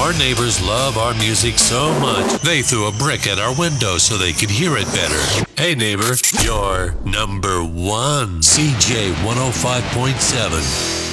Our neighbors love our music so much, they threw a brick at our window so they could hear it better. Hey neighbor, you're number one. CJ 105.7.